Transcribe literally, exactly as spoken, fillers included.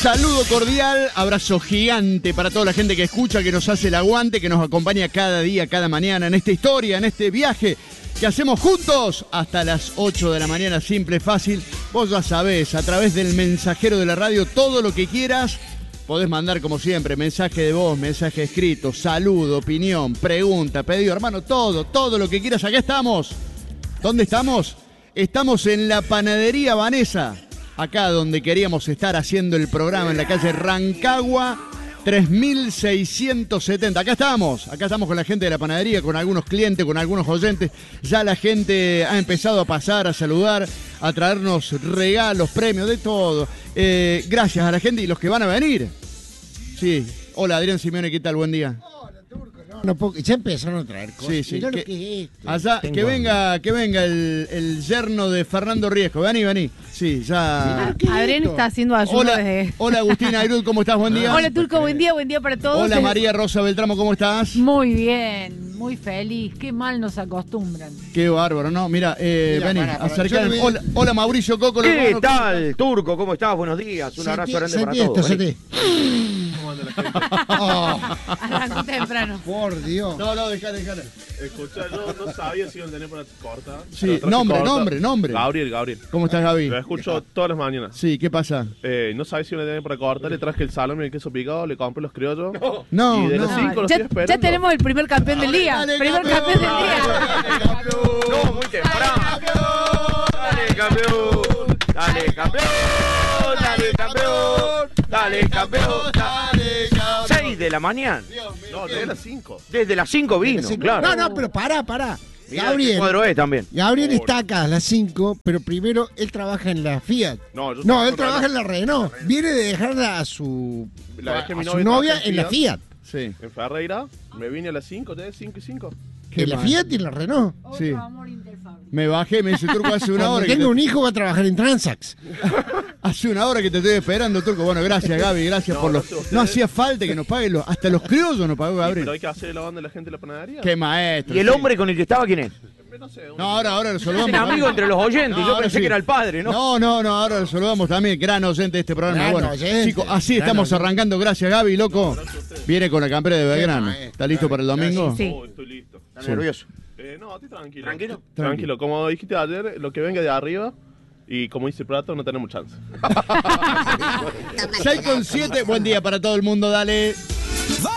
Saludo cordial, abrazo gigante para toda la gente que escucha, que nos hace el aguante, que nos acompaña cada día, cada mañana en esta historia, en este viaje que hacemos juntos hasta las ocho de la mañana, simple, fácil. Vos ya sabés, a través del mensajero de la radio, todo lo que quieras, podés mandar como siempre, mensaje de voz, mensaje escrito, saludo, opinión, pregunta, pedido, hermano, todo, todo lo que quieras. Acá estamos. ¿Dónde estamos? Estamos en la Panadería Vanessa, acá donde queríamos estar haciendo el programa, en la calle Rancagua tres mil seiscientos setenta. Acá estamos, acá estamos con la gente de la panadería, con algunos clientes, con algunos oyentes. Ya la gente ha empezado a pasar, a saludar, a traernos regalos, premios, de todo. Eh, gracias a la gente y los que van a venir. Sí, hola Adrián Simeone, ¿qué tal? Buen día. No puedo, ya empezaron a traer cosas. Sí, sí. Mirá Que, lo que es esto. allá, que venga, que venga el, el yerno de Fernando Riesco. Vení, vení. Sí, ya. Adrián está haciendo ayuno Hola, desde... hola Agustina Ayrud, ¿cómo estás? Buen día. Hola Turco, buen día, buen día para todos. Hola María Rosa Beltramo, ¿cómo estás? Muy bien, muy feliz. Qué mal nos acostumbran. Qué bárbaro, ¿no? Mira, eh, Mira, vení, para, para, acercá. me... Hola, hola Mauricio Coco. ¿Qué hermano, tal, Turco? ¿Cómo estás? Buenos días. Un Sentí, abrazo grande sentí para esto, todos. sentí. ¿Cómo anda la gente? Oh, Arrancó temprano. por Dios. No, no, dejá, dejá. Escucha, yo no sabía si iban a tener para corta. Sí, nombre, nombre, nombre. Gabriel, Gabriel. ¿Cómo estás, Gaby? Lo escucho todas las mañanas. Sí, ¿qué pasa? Eh, no sabía si iban a tener para cortar. Le traje el salame y el queso picado, le compré los criollos. No, y de no. los cinco los Ya, estoy esperando. ya tenemos el primer campeón del día. Dale, primer campeón. campeón del día. No, muy temprano. Dale, campeón. Dale, campeón. Dale, campeón. Dale, campeón. seis de la mañana. No, desde las cinco. Desde las cinco vino, claro. No, no, pero pará, pará. Mirá qué Gabriel, cuadro es también. Gabriel está acá a las cinco, pero primero él trabaja en la Fiat. No, yo No, él en trabaja en la Renault. Renault. Viene de dejarla a su, La dejé a mi a su novia novia trabaja en la Fiat. Sí. En Ferreira, me vine a las cinco, de cinco y cinco. Qué En la mal. Fiat y en la Renault. Sí. Otro amor interfable. Me bajé, me dice Turco hace una Cuando hora. Que tenga te- un hijo va a trabajar en Transax. Hace una hora que te estoy esperando, Turco. Bueno, gracias, Gaby, gracias No, por los. gracias a ustedes. No hacía falta que nos paguen los. Hasta los criollos nos pagó Sí, Gabriel. pero hay que hacer la banda de la gente de la panadería. Qué maestro. ¿Y el sí. hombre con el que estaba quién es? No sé. un- No, ahora, ahora lo Es saludamos. un amigo Gaby. entre los oyentes. No, Yo ahora pensé sí. que era el padre, ¿no? No, no, no, ahora lo saludamos también. Gran oyente de este programa. Gran Bueno, oyente, chicos, así gran estamos oyente. arrancando. Gracias, Gaby, loco. Viene con la campera de Belgrano. maestro, ¿Está listo para el domingo? Sí. Oh, estoy listo. Está Sí. nervioso. Eh, no, estoy tranquilo. ¿Tranquilo? Tranquilo. Como dijiste ayer, lo que venga de arriba, y como dice Prato, no tenemos chance. seis con siete, buen día para todo el mundo, dale.